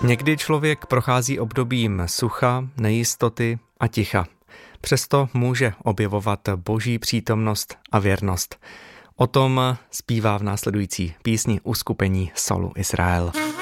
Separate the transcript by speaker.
Speaker 1: Někdy člověk prochází obdobím sucha, nejistoty a ticha. Přesto může objevovat Boží přítomnost a věrnost. O tom zpívá v následující písni uskupení Solu Izrael.